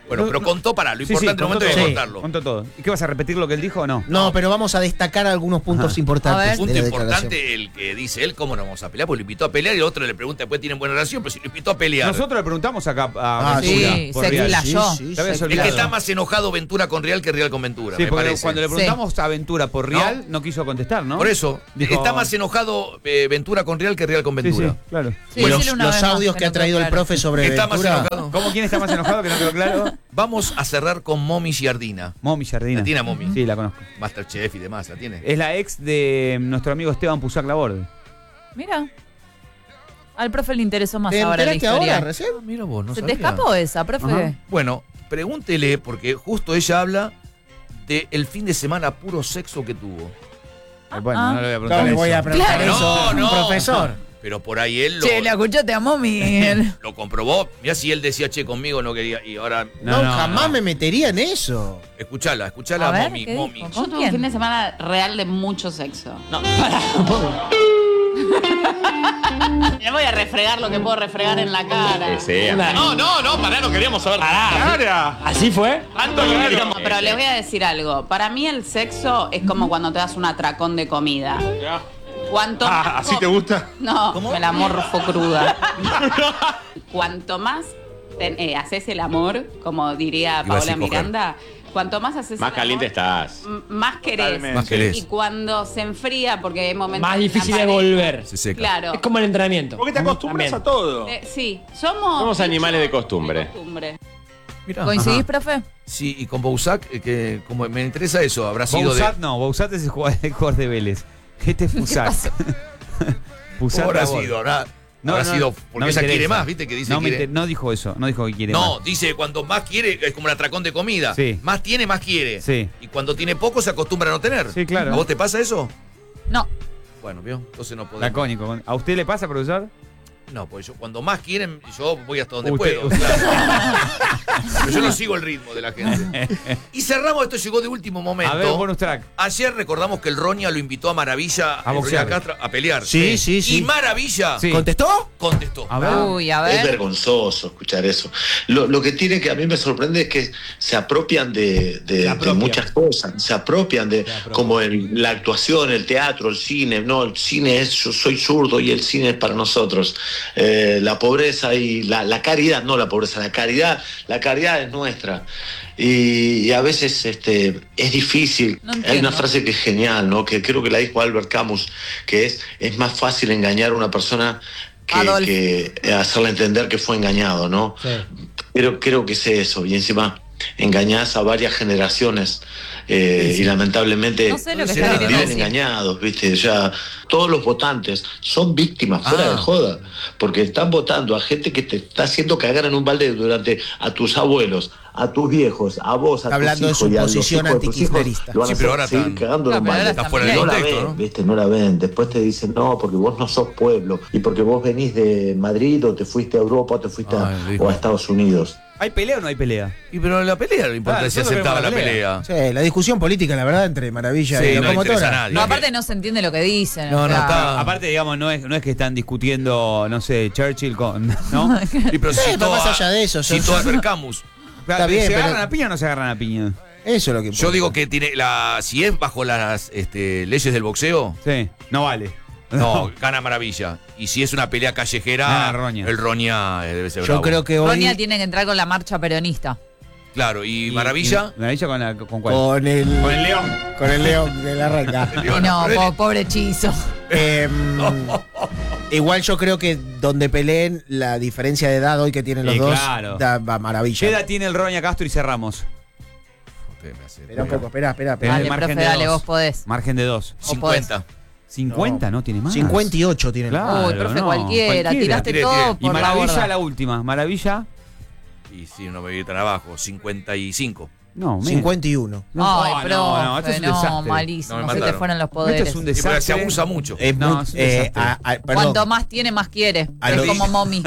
Bueno, pero contó para lo Sí, sí, importante en el contó momento de todo. contarlo. Contó todo. ¿Y qué vas a repetir lo que él dijo o no? No, pero vamos a destacar algunos puntos importantes. Punto de la declaración. importante el que dice él, ¿cómo no vamos a pelear? Porque lo invitó a pelear y el otro le pregunta, después tienen buena relación, pero si lo invitó a pelear. Nosotros le preguntamos acá a Ah, Ventura. sí, por se Real. explayó. Sí, sí, Se Te habías Es olvidado. que está más enojado Ventura con Real que Real con Ventura, Sí, me porque parece. cuando le preguntamos a Ventura por Real, no, quiso contestar, ¿no? Por eso, Dijo- está más enojado eh, Ventura con Real que Real con Sí, Ventura. sí, claro. Sí, Los, decilo una los vez más, audios que que ha no quedó traído el claro. profe sobre Está más Ventura. enojado. ¿Cómo quién está más enojado que no quedó claro? Vamos a cerrar con Momi Giardina. Momi Jardina. ¿La tiene a Momi? Sí, la conozco. Masterchef y demás, ¿la tiene? Es la ex de nuestro amigo Esteban Pusac Laborde. Mira. Al profe le interesó más ¿Te ahora la enteraste historia. ahora recién? Ah, mira vos, no ¿Se sabía. te escapó esa, profe? Ajá. Bueno, pregúntele, porque justo ella habla del fin de semana puro sexo que tuvo. Eh, bueno, Ah. no le voy a preguntar ¿Cómo eso. voy a preguntar Claro. eso? No, no. Profesor. Pero por ahí él lo, Che, le escuchaste a Momi. lo comprobó. Mirá si él decía, che, conmigo no quería. Y ahora, No, No, no, jamás no. me metería en eso. escuchala, A escuchala, ver, Momi, ¿qué Momi. dijo? Yo ¿Con tuve un quién? fin de semana real de mucho sexo. No, Me voy a refregar lo que puedo refregar en la cara. No, no, no, pará, no queríamos saber. Pará. ¿Así fue? Tanto que queríamos. Pero les voy a decir algo. Para mí el sexo es como cuando te das un atracón de comida. Cuanto más Ah, ¿así co- te gusta? No, me la morfo cruda. Cuanto más ten- eh, haces el amor, como diría Iba a Paola decir coger. Miranda, cuanto más haces Más el caliente amor, estás. m- más querés. Totalmente. Más querés. Y cuando se enfría, porque hay momentos Más en la difícil de pareja- volver. Se seca. Claro. Es como el entrenamiento. Porque te acostumbras También. a todo. Eh, sí, somos. Somos animales de bichos costumbre. costumbre. Mirá. ¿Coincidís, Ajá. profe? Sí, y con Bouzac, eh, que como me interesa eso, habrá sido Bouzat de. no, Bouzat es el jugador, el jugador de Vélez. Este es Pusac. Pusac ¿Cómo habrá Laborde. sido? ¿Habrá, No, habrá no, sido? no Porque me ella quiere interesa. más, ¿viste? Que dice no, me quiere. inter- no dijo eso, no dijo que quiere No, más. dice cuando más quiere, es como el atracón de comida. Sí. Más tiene, más quiere. Sí. Y cuando tiene poco se acostumbra a no tener. Sí, claro. ¿A vos te pasa eso? No. Bueno, ¿vio? Entonces no podemos. Lacónico. ¿A usted le pasa, profesor? No, pues yo cuando más quieren, yo voy hasta donde Usted- puedo. usted- claro. Pero yo no sigo el ritmo de la gente. Y cerramos, esto llegó de último momento. A ver, bonus track. Ayer recordamos que el Roña lo invitó a Maravilla A boxear. Roña Castro, a pelear. Sí, sí, sí. Y Maravilla Sí. ¿Contestó? contestó. A ver. Uy, a Es ver. vergonzoso escuchar eso. Lo, lo que tiene que a mí me sorprende es que se apropian de, de- Se de apropian. muchas cosas, se apropian de apropian. como el- la actuación, el teatro, el cine. No, el cine es, yo soy zurdo y el cine es para nosotros. Eh, la pobreza y la, la caridad, no la pobreza, la caridad, la caridad es nuestra. Y, y a veces este, es difícil. No Hay entiendo. una frase que es genial, ¿no? Que creo que la dijo Albert Camus, que es, es más fácil engañar a una persona que, Adolf. que hacerle entender que fue engañado, ¿no? Pero creo que es eso, y encima engañás a varias generaciones eh, y lamentablemente No sé lo que está viven queriendo decir. engañados, ¿viste? Ya todos los votantes son víctimas, fuera Ah. de joda, porque están votando a gente que te está haciendo cagar en un balde durante a tus abuelos, a tus viejos, a vos, a Hablando de tus su hijos y a los posición hijos de tus hijos, antikirchnerista. lo van a Sí, pero hacer ahora seguir están- cagando en No, un pero ahora balde. están Está fuera del No la contexto, ven, ¿no? ¿viste? No la ven. Después te dicen, no, porque vos no sos pueblo. Y porque vos venís de Madrid o te fuiste a Europa o te fuiste a- Ay, dijo. o a Estados Unidos. ¿Hay pelea o no hay pelea? Y pero la pelea, lo importante Claro, es si nosotros aceptaba la queremos la pelea. Sí, la discusión política, la verdad, entre Maravilla Sí, y no interesa a Locomotora. nadie. No, No, aparte no se entiende lo que dicen. No, o no, sea, está- Aparte, digamos, no es, no es que están discutiendo, no sé, Churchill con. ¿No? Y pero Sí, citó pero más a- allá de eso, yo- citó a Albert Camus. Está bien, ¿Se pero- agarran a piña o no se agarran a piña? Eso es lo que Yo digo que tiene la si es bajo las este, leyes del boxeo, Sí, no vale. no, gana Maravilla. Y si es una pelea callejera, Gana Roña. el Roña eh, debe ser Yo bravo. creo que hoy Roña tiene que entrar con la marcha peronista. Claro, y, Maravilla y- Maravilla con, la, con cuál? con el, Con el león. con el león de la reina. León, no, pero po- él- pobre hechizo. Em, igual yo creo que donde peleen la diferencia de edad hoy que tienen los Sí, dos claro. da va maravilla. ¿Qué edad tiene el Roña Castro y cerramos? Usted me hace- Espera un poco, espera, espera. espera. Tenés Dale, margen profe, de dale, dos. vos podés. Margen de dos. cincuenta. ¿cincuenta? No, tiene más. cincuenta y ocho tiene. Claro, Uy, profe, no, cualquiera, tiraste Tire, todo tire. por Y la Maravilla borda. la última. Maravilla. Y si no me voy tan abajo, cincuenta y cinco. No, menos. cincuenta y uno. No, Ay, no, profe, no, no, esto es un desastre. malísimo, No me se te mataron. fueron los Esto poderes. es un Y pero se desastre. abusa mucho. Es No, muy- es un eh, desastre. a, a- perdón, Cuanto más tiene, más quiere. A Es los- como mommy.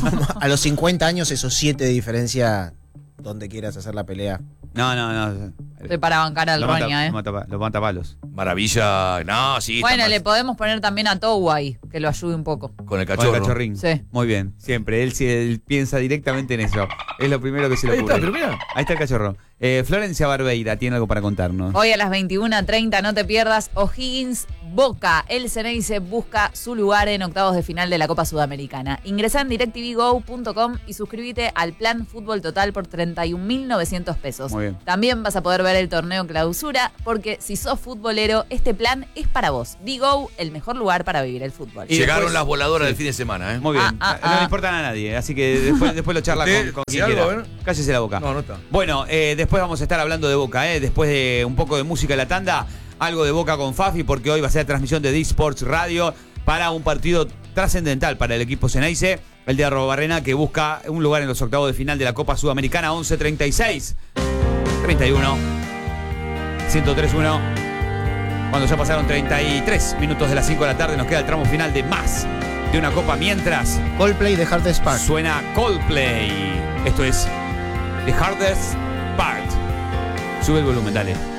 a los cincuenta años, esos siete de diferencia, donde quieras hacer la pelea. No, no, no. Estoy para bancar al Lo Roña, mata- ¿eh? Lo mata, lo mata palos. Maravilla. No, sí. está Bueno, mal. le podemos poner también a Tou ahí, que lo ayude un poco. Con el Con cachorro. el cachorrín. Sí. Muy bien, siempre. Él, sí, él piensa directamente en eso. Es lo primero que se le Ahí ocurre. está, pero mira. Ahí está el cachorro. Eh, Florencia Barbeira tiene algo para contarnos. Hoy a las veintiuna treinta, no te pierdas, O'Higgins Boca. El Ceneice busca su lugar en octavos de final de la Copa Sudamericana. Ingresá en directv go punto com y suscríbete al plan Fútbol Total por treinta y un mil novecientos pesos. Muy bien. También vas a poder ver el torneo clausura, porque si sos futbolero, este plan es para vos. Digo, el mejor lugar para vivir el fútbol. Y Llegaron después- las voladoras sí. del fin de semana, ¿eh? Muy bien. Ah, ah, no ah. le importan a nadie, así que después, después lo charla ¿Usted con, con dice quien algo, quiera. a ver? Cállese la boca. No, no está. Bueno, eh, después vamos a estar hablando de Boca, ¿eh? Después de un poco de música en la tanda, algo de Boca con Fafi, porque hoy va a ser transmisión de D-Sports Radio para un partido trascendental para el equipo Ceneice, el de Arrobarrena, que busca un lugar en los octavos de final de la Copa Sudamericana. Once treinta y seis treinta y uno ciento tres uno. Cuando ya pasaron treinta y tres minutos de las cinco de la tarde, nos queda el tramo final de más de una copa, mientras Coldplay de Hardest Part. suena Coldplay. Esto es The Hardest Part. Sube el volumen, dale.